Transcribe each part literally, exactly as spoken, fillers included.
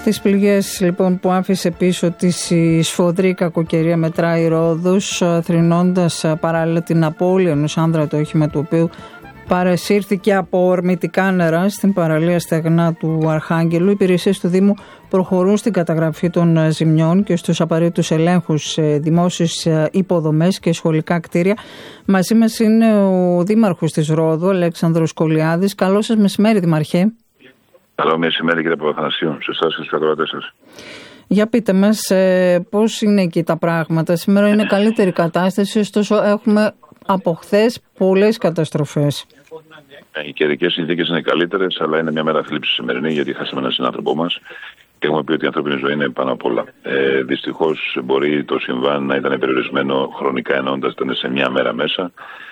Τις πληγές λοιπόν που άφησε πίσω της η σφοδρή κακοκαιρία μετράει Ρόδος, θρηνώντας παράλληλα την απώλεια ενός άνδρα, το όχημα του οποίου παρασύρθηκε από ορμητικά νερά στην παραλία στεγνά του Αρχάγγελου. Οι υπηρεσίες του Δήμου προχωρούν στην καταγραφή των ζημιών και στους απαραίτητους ελέγχους σε δημόσιες υποδομές και σχολικά κτίρια. Μαζί μας είναι ο Δήμαρχος της Ρόδου, Αλέξανδρος Κολιάδης. Καλό σας μεσημέρι, Δημαρχέ. Καλό μεσημέρι, κύριε Παπαθανασίου, σε εσάς και στους ακροατές σας. Για πείτε μας ε, πώς είναι εκεί τα πράγματα. Σήμερα είναι καλύτερη κατάσταση, ωστόσο έχουμε από χθες πολλές καταστροφές. Οι καιρικές συνθήκες είναι καλύτερες, αλλά είναι μια μέρα θλίψη σημερινή, γιατί χάσαμε έναν συνάνθρωπό μας και έχουμε πει ότι η ανθρώπινη ζωή είναι πάνω απ' όλα. Ε, δυστυχώς μπορεί το συμβάν να ήταν περιορισμένο χρονικά, εννοώντας ήταν σε μια μέρα μέσα,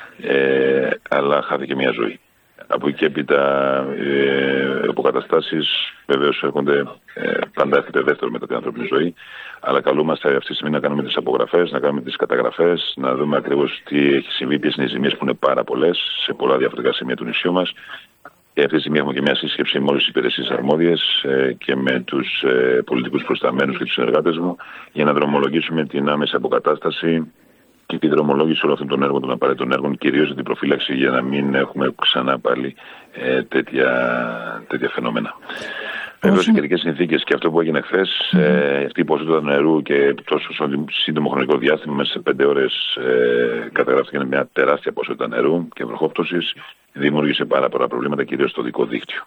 ε, αλλά χάθηκε μια ζωή. Από εκεί έπειτα ε, αποκαταστάσεις βεβαίως έρχονται, ε, πάντα έρχεται δεύτερο μετά την ανθρώπινη ζωή, αλλά καλούμαστε αυτή τη στιγμή να κάνουμε τις απογραφές, να κάνουμε τις καταγραφές, να δούμε ακριβώς τι έχει συμβεί, ποιες είναι οι ζημίες που είναι πάρα πολλές σε πολλά διαφορετικά σημεία του νησιού μας. Και αυτή τη στιγμή έχουμε και μια σύσκεψη με όλες τις υπηρεσίες αρμόδιες ε, και με τους ε, πολιτικούς προσταμένους και τους συνεργάτες μου για να δρομολογήσουμε την άμεση αποκατάσταση και τη δρομολόγηση όλων αυτών των έργων, των απαραίτητων έργων, κυρίως για την προφύλαξη, για να μην έχουμε ξανά πάλι ε, τέτοια, τέτοια φαινόμενα. Βέβαια, οι καιρικές συνθήκες και αυτό που έγινε χθες, ε, αυτή η ποσότητα νερού και τόσο σύντομο χρονικό διάστημα, μέσα σε πέντε ώρες ε, καταγράφηκε μια τεράστια ποσότητα νερού και βροχόπτωσης, δημιούργησε πάρα πολλά προβλήματα, κυρίως στο δικό δίκτυο.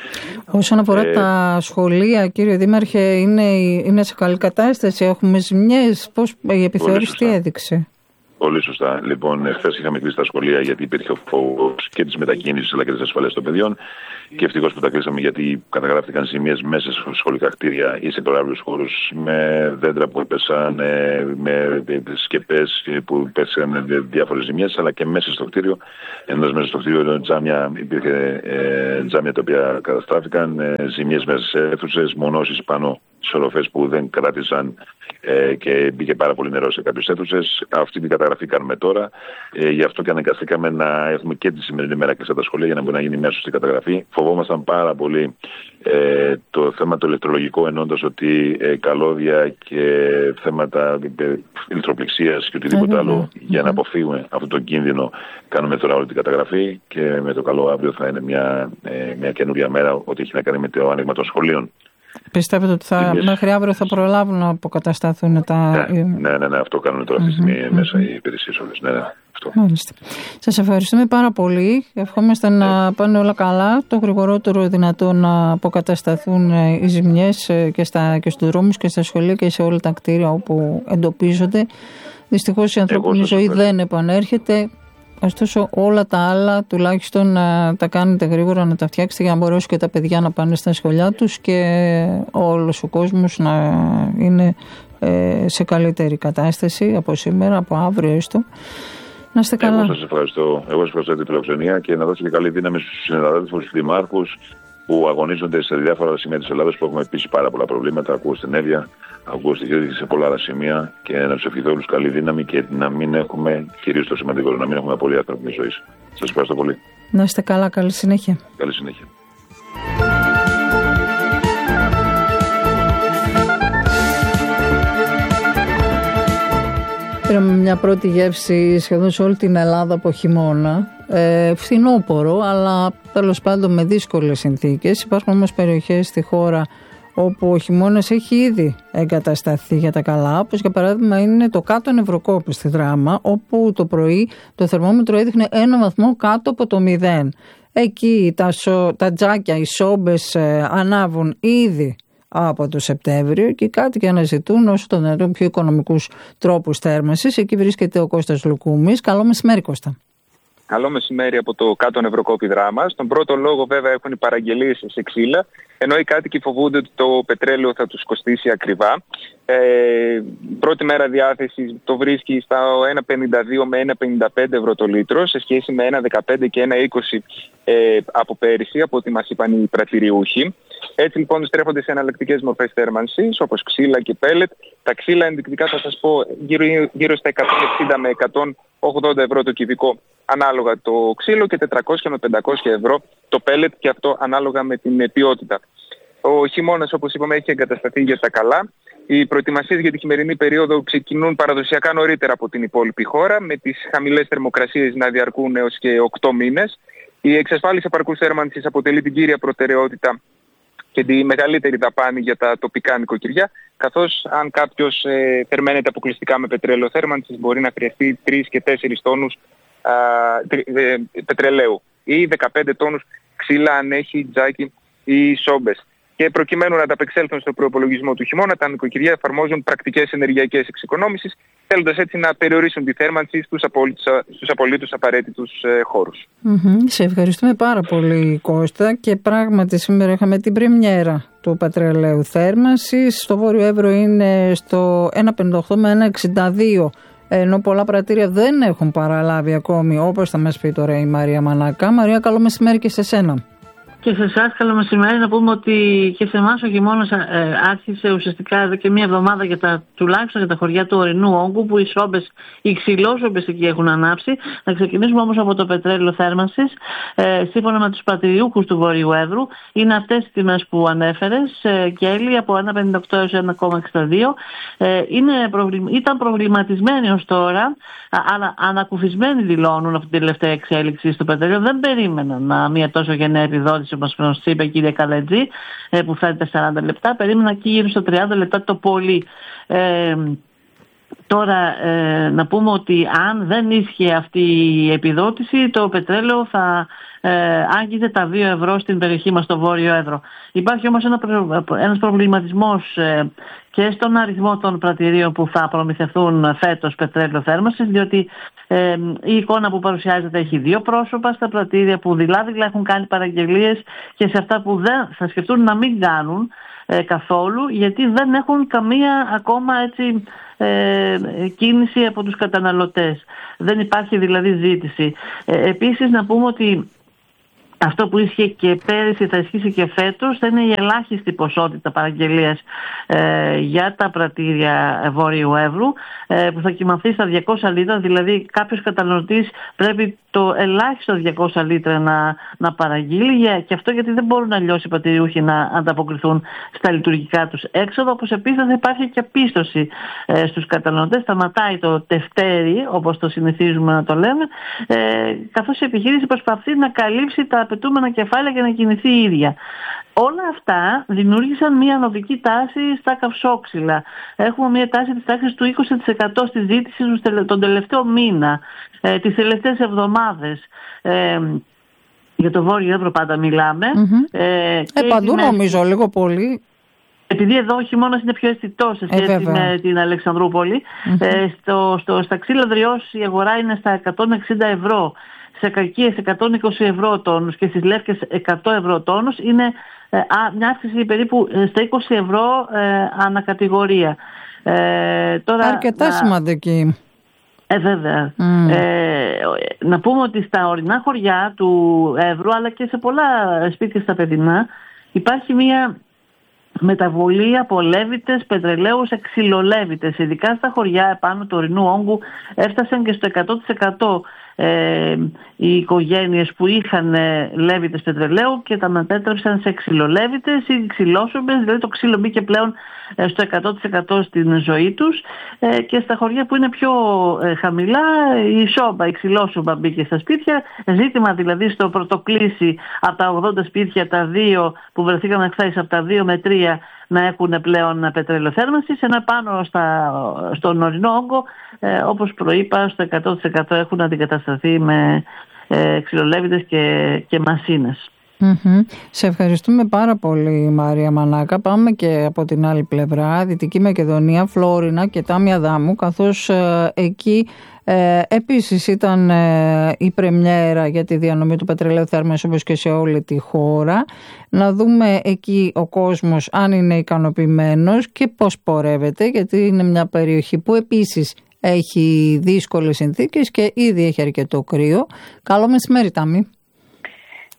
Όσον αφορά ε, τα σχολεία, κύριε Δήμαρχε, είναι, είναι σε καλή κατάσταση, έχουμε ζημιές, πώς η επιθεώρηση τι έδειξε? Πολύ σωστά. Λοιπόν, χθες είχαμε κλείσει τα σχολεία γιατί υπήρχε ο φόβος και της μετακίνησης αλλά και της ασφαλείας των παιδιών. Και ευτυχώς που τα κλείσαμε, γιατί καταγράφηκαν ζημίες μέσα σε σχολικά κτίρια ή σε προάβλους χώρους, με δέντρα που έπεσαν, με σκεπές που πέσαν διάφορες ζημίες, αλλά και μέσα στο κτίριο. Ενώ μέσα στο κτίριο τζάμια, υπήρχε ε, τζάμια τα οποία καταστράφηκαν, ε, ζημίες μέσα σε αίθουσες, μονώσεις πάνω σε οροφές που δεν κράτησαν ε, και μπήκε πάρα πολύ νερό σε κάποιες αίθουσες. Αυτή την καταγραφή κάνουμε τώρα. Ε, γι' αυτό και αναγκαστήκαμε να έχουμε και τη σημερινή μέρα και στα σχολεία για να μπορεί να γίνει μια σωστή καταγραφή. Φοβόμασταν πάρα πολύ ε, το θέμα το ηλεκτρολογικό, εννοώντας ότι ε, καλώδια και θέματα ε, ηλεκτροπληξίας και οτιδήποτε mm-hmm. άλλο mm-hmm. για να αποφύγουμε αυτό το κίνδυνο. Κάνουμε τώρα όλη την καταγραφή και με το καλό αύριο θα είναι μια, ε, μια καινούργια μέρα ότι έχει να κάνει με το άνοιγμα των σχολείων. Πιστεύετε ότι θα, Εμείς... μέχρι αύριο θα προλάβουν να αποκατασταθούν τα... Ναι, ναι, ναι, ναι αυτό κάνουν τώρα αυτή τη στιγμή mm-hmm. μέσα οι υπηρεσίες όλες. Ναι, ναι, αυτό. Μάλιστα. Σας ευχαριστούμε πάρα πολύ. Ευχόμαστε ναι. να πάνε όλα καλά. Το γρηγορότερο δυνατό να αποκατασταθούν οι ζημιές και, στα, και στους δρόμους και στα σχολεία και σε όλα τα κτίρια όπου εντοπίζονται. Δυστυχώς η ανθρώπινη ζωή δεν επανέρχεται. Ωστόσο όλα τα άλλα τουλάχιστον να τα κάνετε γρήγορα, να τα φτιάξετε για να μπορέσουν και τα παιδιά να πάνε στα σχολιά τους και όλος ο κόσμος να είναι σε καλύτερη κατάσταση από σήμερα, από αύριο έστω. Να είστε καλά. Εγώ σας ευχαριστώ. Εγώ σας ευχαριστώ την φιλοξενία και να δώσω και καλή δύναμη στους συναδέλφους, στους δημάρχους που αγωνίζονται σε διάφορα σημεία της Ελλάδας που έχουμε επίσης πάρα πολλά προβλήματα. Ακούω στην Εύβοια, ακούω στη Κρήτη, σε πολλά άλλα σημεία και να τους ευχηθώ όλους καλή δύναμη και να μην έχουμε, κυρίως το σημαντικό, να μην έχουμε απώλεια ανθρώπινης ζωής. Σας ευχαριστώ πολύ. Να είστε καλά, καλή συνέχεια. Καλή συνέχεια. Πήραμε μια πρώτη γεύση σχεδόν σε όλη την Ελλάδα από χειμώνα. Ε, φθινόπορο, αλλά τέλος πάντων με δύσκολες συνθήκες. Υπάρχουν όμως περιοχές στη χώρα όπου ο χειμώνας έχει ήδη εγκατασταθεί για τα καλά, όπως για παράδειγμα είναι το κάτω Νευροκόπη στη Δράμα, όπου το πρωί το θερμόμετρο έδειχνε ένα βαθμό κάτω από το μηδέν. Εκεί τα, σο, τα τζάκια, οι σόμπες ε, ανάβουν ήδη από το Σεπτέμβριο και κάτι και αναζητούν όσο το δυνατόν πιο οικονομικούς τρόπους θέρμανσης. Εκεί βρίσκεται ο Κώστας Λουκούμης. Καλό μεσημέρι, Κώστα. Καλό μεσημέρι από το κάτω Νευροκόπη Δράμα. Στον πρώτο λόγο βέβαια έχουν οι παραγγελίες σε ξύλα, ενώ οι κάτοικοι φοβούνται ότι το πετρέλαιο θα τους κοστίσει ακριβά. Ε, πρώτη μέρα διάθεση το βρίσκει στα ένα πενήντα δύο με ένα πενήντα πέντε ευρώ το λίτρο, σε σχέση με ένα δεκαπέντε και ένα είκοσι ε, από πέρυσι, από ό,τι μας είπαν οι πρατηριούχοι. Έτσι λοιπόν στρέφονται σε εναλλακτικές μορφές θέρμανσης, όπως ξύλα και πέλετ. Τα ξύλα ενδεικτικά θα σας πω γύρω, γύρω στα εκατόν εξήντα με εκατόν ογδόντα ευρώ το κυβικό ανάλογα το ξύλο και τετρακόσια με πεντακόσια ευρώ το πέλετ, και αυτό ανάλογα με την ποιότητα. Ο χειμώνας, όπως είπαμε, έχει εγκατασταθεί για τα καλά. Οι προετοιμασίες για τη χειμερινή περίοδο ξεκινούν παραδοσιακά νωρίτερα από την υπόλοιπη χώρα, με τις χαμηλές θερμοκρασίες να διαρκούν έως και οκτώ μήνες. Η εξασφάλιση επαρκούς θέρμανσης αποτελεί την κύρια προτεραιότητα και τη μεγαλύτερη δαπάνη για τα τοπικά νοικοκυριά, καθώς αν κάποιος ε, θερμαίνεται αποκλειστικά με πετρέλαιο θέρμανσης, μπορεί να χρειαστεί τρεις και τέσσερις τόνους α, τρι, ε, πετρελαίου ή δεκαπέντε τόνους ξύλα αν έχει τζάκι ή σόμπες. Και προκειμένου να ανταπεξέλθουν στο προϋπολογισμό του χειμώνα, τα νοικοκυριά εφαρμόζουν πρακτικές ενεργειακές εξοικονόμησης, θέλοντας έτσι να περιορίσουν τη θέρμανση στους απολύτως, στους απολύτως απαραίτητους ε, χώρους. Mm-hmm. Σε ευχαριστούμε πάρα πολύ, Κώστα. Και πράγματι σήμερα είχαμε την πρεμιέρα του πετρελαίου θέρμανσης. Στο Βόρειο Εύρο είναι στο ένα πενήντα οκτώ με ένα εξήντα δύο, ενώ πολλά πρατήρια δεν έχουν παραλάβει ακόμη, όπως θα μας πει τώρα η Μαρία Μανάκα. Μαρία, καλό μεσημέρι και σε σένα. Και σε εσάς καλό μεσημέρι. Να πούμε ότι και σε εμάς ο χειμώνας ε, άρχισε ουσιαστικά εδώ και μία εβδομάδα για τα, τουλάχιστον για τα χωριά του ορεινού όγκου, που οι σόμπες, οι ξυλόσομπες εκεί έχουν ανάψει. Να ξεκινήσουμε όμως από το πετρέλαιο θέρμανσης. Ε, σύμφωνα με τους πρατηριούχους του Βορείου Εύρου, είναι αυτές οι τιμές που ανέφερες, ε, Κέλλη, από ένα πενήντα οκτώ έως ένα κόμμα εξήντα δύο. Ε, είναι προβλημα... Ήταν προβληματισμένοι ως τώρα, ανα... ανακουφισμένοι δηλώνουν αυτή την τελευταία εξέλιξη στο πετρέλαιο. Δεν περίμεναν μια τόσο γενναία επιδότηση, όπως μας είπε η κυρία Καλετζή, που φαίνεται σαράντα λεπτά. Περίμενα εκεί γύρω στο τριάντα λεπτά το πολύ. Ε, τώρα ε, να πούμε ότι αν δεν ίσχυε αυτή η επιδότηση, το πετρέλαιο θα ε, άγγιζε τα δύο ευρώ στην περιοχή μας, στο Βόρειο Εύρο. Υπάρχει όμως ένα, ένας προβληματισμός ε, και στον αριθμό των πρατηρίων που θα προμηθευτούν φέτος πετρέλαιο θέρμανσης, διότι ε, η εικόνα που παρουσιάζεται έχει δύο πρόσωπα στα πρατήρια που δηλαδή έχουν κάνει παραγγελίες, και σε αυτά που δεν θα σκεφτούν να μην κάνουν ε, καθόλου, γιατί δεν έχουν καμία ακόμα έτσι ε, κίνηση από τους καταναλωτές. Δεν υπάρχει δηλαδή ζήτηση. Ε, επίσης να πούμε ότι αυτό που ίσχυε και πέρυσι θα ισχύσει και φέτος, θα είναι η ελάχιστη ποσότητα παραγγελίας ε, για τα πρατήρια Βορείου Εύρου, ε, που θα κυμανθεί στα διακόσια λίτρα, δηλαδή κάποιος καταναλωτής πρέπει το ελάχιστο διακόσια λίτρα να, να παραγγείλει, και αυτό γιατί δεν μπορούν αλλιώς οι πρατηριούχοι να ανταποκριθούν στα λειτουργικά τους έξοδα. Όπως επίσης θα υπάρχει και πίστοση ε, στους καταναλωτές, σταματάει το τευτέρι, όπως το συνηθίζουμε να το λέμε, ε, καθώς η επιχείρηση προσπαθεί να καλύψει τα απαιτούμενα κεφάλαια για να κινηθεί η ίδια. Όλα αυτά δημιούργησαν μια ανωδική τάση στα καυσόξυλα. Έχουμε μια τάση της τάξης του είκοσι τοις εκατό στη ζήτηση τον τελευταίο μήνα, ε, τις τελευταίες εβδομάδες. Ε, για το Βόρειο Εύρο πάντα μιλάμε. Mm-hmm. Ε, ε, παντού νομίζω λίγο πολύ. Επειδή εδώ ο χειμώνας είναι πιο αισθητός σε σχέση ε, με την Αλεξανδρούπολη, mm-hmm. ε, στο, στο, στα ξύλα Δριός η αγορά είναι στα εκατόν εξήντα ευρώ. Σε Κακίες εκατόν είκοσι ευρώ τόνους και στις Λεύκες εκατό ευρώ τόνους. Είναι ε, μια αύξηση περίπου στα είκοσι ευρώ ε, ανακατηγορία. Ε, τώρα, αρκετά να... σημαντική. Ε, βέβαια. Mm. Ε, να πούμε ότι στα ορεινά χωριά του Εύρου, αλλά και σε πολλά σπίτια στα παιδινά, υπάρχει μια μεταβολή από λέβητες πετρελαίου σε ξυλολέβητες. Ειδικά στα χωριά επάνω του ορεινού όγκου έφτασαν και στο εκατό τοις εκατό ε, οι οικογένειες που είχαν λέβητες πετρελαίου και τα μετέτρεψαν σε ξυλολέβητες ή ξυλόσομπες, δηλαδή το ξύλο μπήκε πλέον στο εκατό τοις εκατό στην ζωή τους, ε, και στα χωριά που είναι πιο ε, χαμηλά η σόμπα, η ξυλόσομπα μπήκε στα σπίτια. Ζήτημα δηλαδή στο πρωτοκλήσι από τα ογδόντα σπίτια, τα δύο που βρεθήκαμε χθες, από τα δύο με τρία να έχουν πλέον πετρέλαιο θέρμανσης, ενώ πάνω στα, στον ορεινό όγκο, ε, όπως προείπα, στο εκατό τοις εκατό έχουν αντικατασταθεί με ε, ξυλολέβητες και, και μασίνες. Mm-hmm. Σε ευχαριστούμε πάρα πολύ, Μαρία Μανάκα. Πάμε και από την άλλη πλευρά, Δυτική Μακεδονία, Φλόρινα και Τάμια Δάμου, καθώς ε, εκεί ε, επίσης ήταν ε, η πρεμιέρα για τη διανομή του πετρελαίου θέρμανσης, όπως και σε όλη τη χώρα. Να δούμε εκεί ο κόσμος αν είναι ικανοποιημένος και πώς πορεύεται, γιατί είναι μια περιοχή που επίσης έχει δύσκολες συνθήκες και ήδη έχει αρκετό κρύο. Καλό μεσημέρι, Τάμι.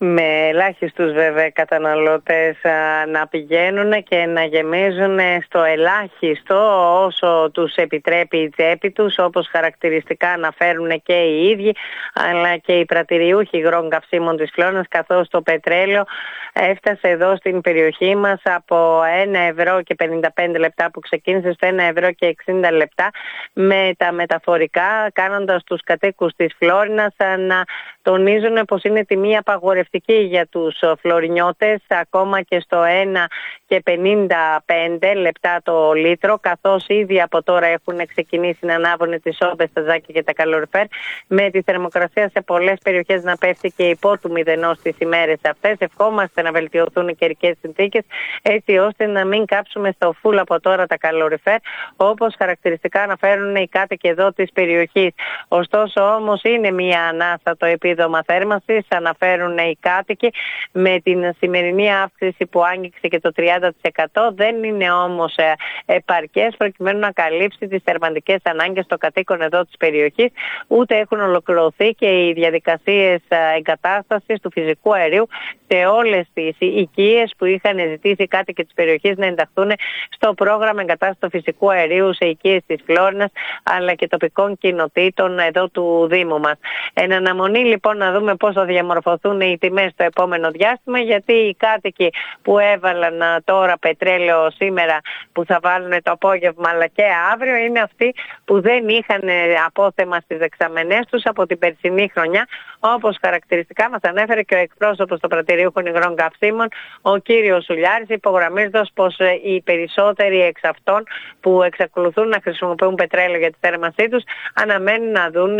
με ελάχιστους βέβαια καταναλωτές να πηγαίνουν και να γεμίζουν στο ελάχιστο όσο τους επιτρέπει η τσέπη τους, όπως χαρακτηριστικά αναφέρουν και οι ίδιοι αλλά και οι πρατηριούχοι υγρών καυσίμων της Φλόρινας, καθώς το πετρέλαιο έφτασε εδώ στην περιοχή μας από ένα ευρώ και πενήντα πέντε λεπτά που ξεκίνησε στο ένα ευρώ και εξήντα λεπτά με τα μεταφορικά, κάνοντας τους κατοίκους της Φλόρινας να τονίζουν πως είναι τιμή απαγορευτική για τους φλωρινιώτες, ακόμα και στο ένα και πενήντα πέντε λεπτά το λίτρο, καθώς ήδη από τώρα έχουν ξεκινήσει να ανάβουν τις όμπες, τα ζάκια και τα καλοριφέρ, με τη θερμοκρασία σε πολλές περιοχές να πέφτει και υπό του μηδενός τις ημέρες αυτές. Ευχόμαστε να βελτιωθούν οι καιρικές συνθήκες, έτσι ώστε να μην κάψουμε στο φουλ από τώρα τα καλοριφέρ, όπως χαρακτηριστικά αναφέρουν οι κάτοικοι εδώ της περιοχής. Ωστόσο όμως είναι μια ανάσα το επίδομα θέρμανσης, αναφέρουν οι κάτοικοι, με την σημερινή αύξηση που άγγιξε και το τριάντα τοις εκατό. Δεν είναι όμως επαρκές προκειμένου να καλύψει τις θερμαντικές ανάγκες των κατοίκων εδώ της περιοχής, ούτε έχουν ολοκληρωθεί και οι διαδικασίες εγκατάστασης του φυσικού αερίου σε όλες τις οικίες που είχαν ζητήσει οι κάτοικοι της περιοχής να ενταχθούν στο πρόγραμμα εγκατάστασης του φυσικού αερίου σε οικίες της Φλόρινας αλλά και τοπικών κοινοτήτων εδώ του Δήμου μας. Εν αναμονή λοιπόν να δούμε πώς θα διαμορφωθούν οι τιμές στο επόμενο διάστημα, γιατί οι κάτοικοι που έβαλαν τώρα πετρέλαιο σήμερα, που θα βάλουν το απόγευμα αλλά και αύριο, είναι αυτοί που δεν είχαν απόθεμα στις δεξαμενές τους από την περσινή χρονιά, όπως χαρακτηριστικά μας ανέφερε και ο εκπρόσωπος των πρατηριούχων υγρών καυσίμων, ο κύριος Σουλιάρης, υπογραμμίζοντας πως οι περισσότεροι εξ αυτών που εξακολουθούν να χρησιμοποιούν πετρέλαιο για τη θέρμανσή τους αναμένουν να δουν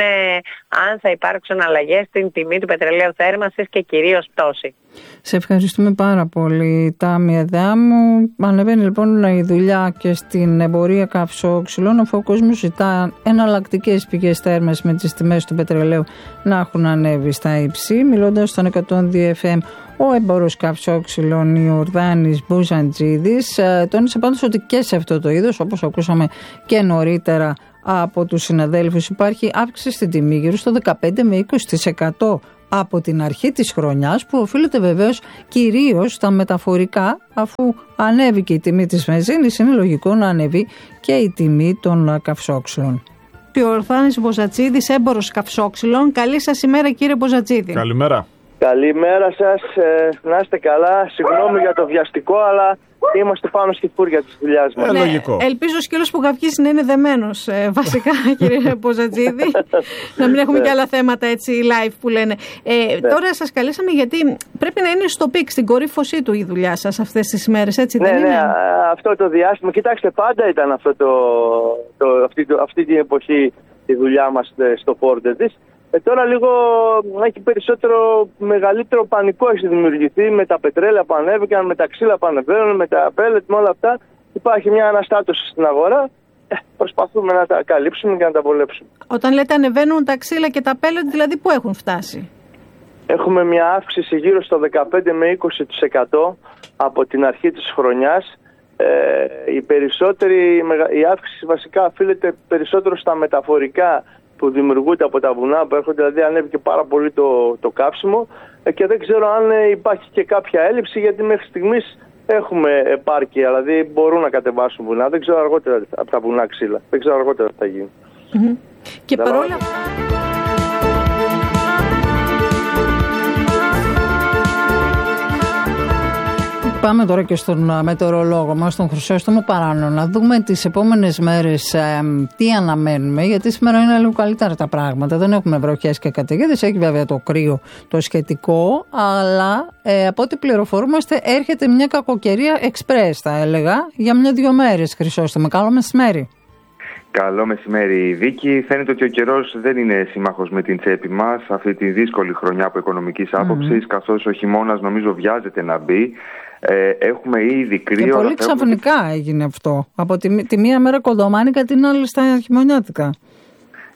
αν θα υπάρξουν αλλαγές στην τιμή του πετρελαίου θέρμανσης και κυρίως πτώση. Σε ευχαριστούμε πάρα πολύ, Τάμια Δάμου. Ανεβαίνει λοιπόν η δουλειά και στην εμπορία καυσόξυλων, αφού ο κόσμος ζητά εναλλακτικές πηγές θέρμανσης με τις τιμές του πετρελαίου να έχουν ανέβει στα ύψη. Μιλώντας στον εκατόν δύο εφ εμ, ο έμπορος καυσόξυλων Ιορδάνης Μποζαντζίδης τόνισε πάντως ότι και σε αυτό το είδος, όπως ακούσαμε και νωρίτερα από τους συναδέλφους, υπάρχει αύξηση στην τιμή γύρω στο δεκαπέντε με είκοσι τοις εκατό από την αρχή της χρονιάς, που οφείλεται βεβαίως κυρίως στα μεταφορικά, αφού ανέβηκε η τιμή της βενζίνης, είναι λογικό να ανέβει και η τιμή των καυσόξυλων. Ο Ιορδάνης Μποζαντζίδης, έμπορος καυσόξυλων. Καλή σας ημέρα, κύριε Μποζαντζίδη. Καλημέρα. Καλημέρα σας, ε, να είστε καλά. Συγγνώμη για το βιαστικό, αλλά είμαστε πάνω στη φούρια της δουλειάς μας. Ε, λογικό. Ναι, ελπίζω ο σκύλος που γαυγίζει να είναι δεμένος, ε, βασικά, κύριε Μποζαντζίδη. Να μην έχουμε και άλλα θέματα έτσι live που λένε. Ε, ναι. Τώρα σας καλέσαμε γιατί πρέπει να είναι στο πικ, στην κορύφωσή του η δουλειά σας αυτές τις ημέρες, έτσι ναι, δεν είναι? Ναι, αυτό το διάστημα. Κοιτάξτε, πάντα ήταν αυτό το, το, αυτή, το, αυτή την εποχή η δουλειά μας στο φόρτε της. Ε, τώρα λίγο έχει περισσότερο, μεγαλύτερο πανικό έχει δημιουργηθεί με τα πετρέλαια που ανέβηκαν, με τα ξύλα που ανεβαίνουν, με τα πέλετ, με όλα αυτά. Υπάρχει μια αναστάτωση στην αγορά. Ε, προσπαθούμε να τα καλύψουμε και να τα βολέψουμε. Όταν λέτε ανεβαίνουν τα ξύλα και τα πέλετ, δηλαδή πού έχουν φτάσει? Έχουμε μια αύξηση γύρω στο δεκαπέντε με είκοσι τοις εκατό από την αρχή της χρονιάς. Ε, η, περισσότερη, η αύξηση βασικά οφείλεται περισσότερο στα μεταφορικά που δημιουργούνται από τα βουνά που έρχονται, δηλαδή ανέβηκε πάρα πολύ το, το καύσιμο ε, και δεν ξέρω αν ε, υπάρχει και κάποια έλλειψη, γιατί μέχρι στιγμής έχουμε επάρκεια, δηλαδή μπορούν να κατεβάσουν βουνά. Δεν ξέρω αργότερα από τα βουνά ξύλα. Δεν ξέρω αργότερα τι θα γίνει. Mm-hmm. Και παρόλα Πάμε τώρα και στον μετεωρολόγο μας, τον Χρυσόστομο Παράνο, να δούμε τις επόμενες μέρες ε, τι αναμένουμε, γιατί σήμερα είναι λίγο καλύτερα τα πράγματα. Δεν έχουμε βροχές και καταιγίδες, έχει βέβαια το κρύο το σχετικό, αλλά ε, από ό,τι πληροφορούμαστε έρχεται μια κακοκαιρία εξπρές, θα έλεγα, για μια-δυο μέρες, Χρυσόστομο. Καλό μεσημέρι. Καλό μεσημέρι, Βίκη. Φαίνεται ότι ο καιρός δεν είναι σύμμαχος με την τσέπη μας αυτή τη δύσκολη χρονιά από οικονομικής άποψης, mm-hmm. καθώς ο χειμώνας νομίζω βιάζεται να μπει. Ε, έχουμε ήδη κρύο. Και πολύ ξαφνικά έχουμε... έγινε αυτό. Από τη, τη μία μέρα κοντομάνικα, την άλλη στα χειμωνιάτικα.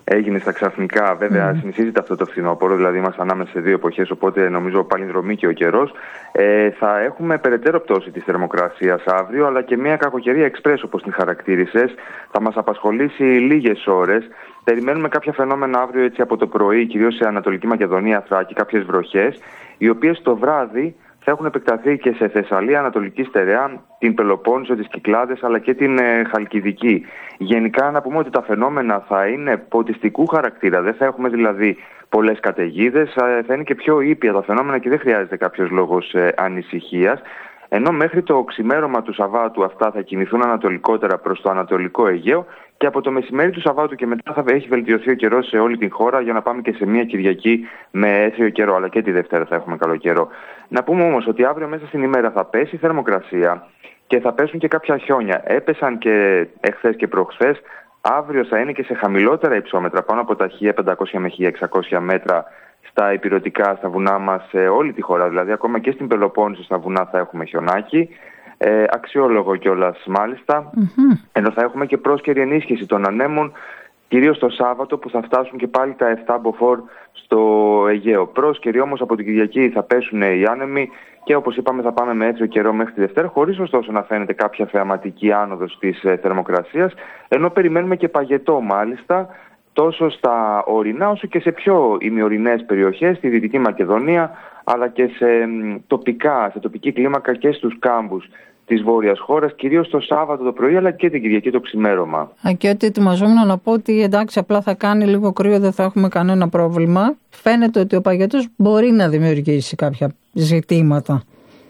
έγινε στα ξαφνικά. Βέβαια, mm. συνηθίζεται αυτό το φθινόπωρο, δηλαδή είμαστε ανάμεσα σε δύο εποχές, οπότε νομίζω παλινδρομεί και ο καιρός. Ε, θα έχουμε περαιτέρω πτώση της θερμοκρασίας αύριο, αλλά και μια κακοκαιρία εξπρές, όπως την χαρακτήρισες. Θα μας απασχολήσει λίγες ώρες. Περιμένουμε κάποια φαινόμενα αύριο έτσι από το πρωί, κυρίως σε Ανατολική Μακεδονία, Θράκη, κάποιες βροχές, οι οποίες το βράδυ θα έχουν επεκταθεί και σε Θεσσαλία, Ανατολική Στερεά, την Πελοπόννησο, τις Κυκλάδες αλλά και την ε, Χαλκιδική. Γενικά να πούμε ότι τα φαινόμενα θα είναι ποτιστικού χαρακτήρα, δεν θα έχουμε δηλαδή πολλές καταιγίδες, ε, θα είναι και πιο ήπια τα φαινόμενα και δεν χρειάζεται κάποιος λόγος ε, ανησυχίας. Ενώ μέχρι το ξημέρωμα του Σαββάτου αυτά θα κινηθούν ανατολικότερα προς το Ανατολικό Αιγαίο και από το μεσημέρι του Σαββάτου και μετά θα έχει βελτιωθεί ο καιρός σε όλη την χώρα για να πάμε και σε μια Κυριακή με έθριο καιρό, αλλά και τη Δευτέρα θα έχουμε καλό καιρό. Να πούμε όμως ότι αύριο μέσα στην ημέρα θα πέσει η θερμοκρασία και θα πέσουν και κάποια χιόνια. Έπεσαν και εχθές και προχθές. Αύριο θα είναι και σε χαμηλότερα υψόμετρα, πάνω από τα χίλια πεντακόσια με χίλια εξακόσια μέτρα στα ηπειρωτικά, στα βουνά μας, σε όλη τη χώρα. Δηλαδή, ακόμα και στην Πελοπόννησο στα βουνά θα έχουμε χιονάκι. Ε, αξιόλογο κιόλας μάλιστα. Mm-hmm. Ενώ θα έχουμε και πρόσκαιρη ενίσχυση των ανέμων, κυρίως το Σάββατο που θα φτάσουν και πάλι τα επτά μποφόρ στο Αιγαίο. Πρόσκαιρη όμως από την Κυριακή θα πέσουν οι άνεμοι και όπως είπαμε θα πάμε με έθριο καιρό μέχρι τη Δευτέρα, χωρίς ωστόσο να φαίνεται κάποια θεαματική άνοδος της ε, θερμοκρασίας, ενώ περιμένουμε και παγετό μάλιστα, τόσο στα ορεινά όσο και σε πιο ημιορεινές περιοχές, στη Δυτική Μακεδονία, αλλά και σε τοπικά, σε τοπική κλίμακα και στους κάμπους της βόρειας χώρας, κυρίως το Σάββατο το πρωί, αλλά και την Κυριακή το ξημέρωμα. Α, και ότι ετοιμαζόμουν να πω ότι εντάξει, απλά θα κάνει λίγο κρύο, δεν θα έχουμε κανένα πρόβλημα. Φαίνεται ότι ο παγετός μπορεί να δημιουργήσει κάποια ζητήματα.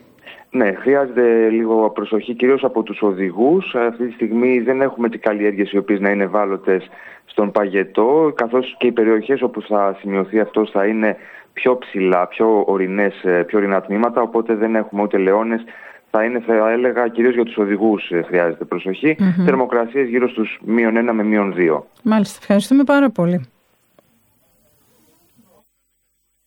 Ναι, χρειάζεται λίγο προσοχή, κυρίως από τους οδηγούς. Αυτή τη στιγμή δεν έχουμε τις καλλιέργειες οι οποίες να είναι ευάλωτες στον παγετό, καθώς και οι περιοχές όπου θα σημειωθεί αυτό θα είναι πιο ψηλά, πιο ορεινές, πιο ορεινά τμήματα, οπότε δεν έχουμε ούτε λεώνες. Θα είναι, θα έλεγα, κυρίως για τους οδηγούς χρειάζεται προσοχή. Mm-hmm. Θερμοκρασίες γύρω στους μείον ένα με μείον δύο. Μάλιστα, ευχαριστούμε πάρα πολύ.